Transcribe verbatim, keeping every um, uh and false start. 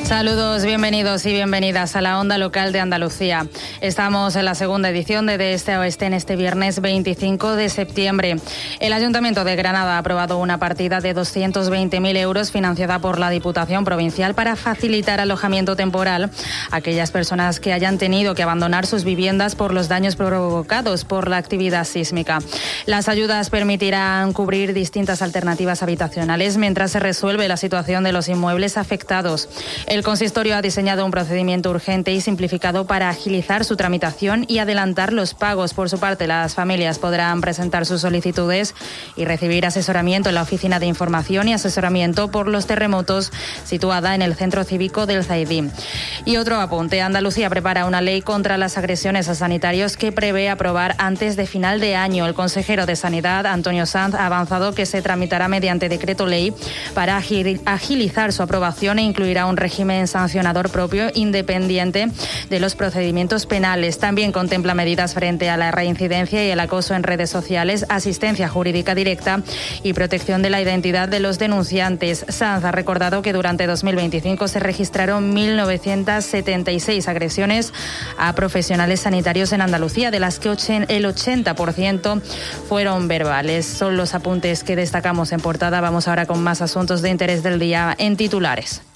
Saludos, bienvenidos y bienvenidas a la Onda Local de Andalucía. Estamos en la segunda edición de De Este a Oeste en este viernes veinticinco de septiembre. El Ayuntamiento de Granada ha aprobado una partida de doscientos veinte mil euros financiada por la Diputación Provincial para facilitar alojamiento temporal a aquellas personas que hayan tenido que abandonar sus viviendas por los daños provocados por la actividad sísmica. Las ayudas permitirán cubrir distintas alternativas habitacionales mientras se resuelve la situación de los inmuebles afectados. El consistorio ha diseñado un procedimiento urgente y simplificado para agilizar su tramitación y adelantar los pagos. Por su parte, las familias podrán presentar sus solicitudes y recibir asesoramiento en la Oficina de Información y Asesoramiento por los Terremotos, situada en el Centro Cívico del Zaidín. Y otro apunte: Andalucía prepara una ley contra las agresiones a sanitarios que prevé aprobar antes de final de año. El consejero de Sanidad, Antonio Sanz, ha avanzado que se tramitará mediante decreto ley para agilizar su aprobación e incluirá un régimen sancionador propio independiente de los procedimientos penales. También contempla medidas frente a la reincidencia y el acoso en redes sociales, asistencia jurídica directa y protección de la identidad de los denunciantes. Sanz ha recordado que durante dos mil veinticinco se registraron mil novecientas setenta y seis agresiones a profesionales sanitarios en Andalucía, de las que el ochenta por ciento fueron verbales. Son los apuntes que destacamos en portada. Vamos ahora con más asuntos de interés del día en titulares.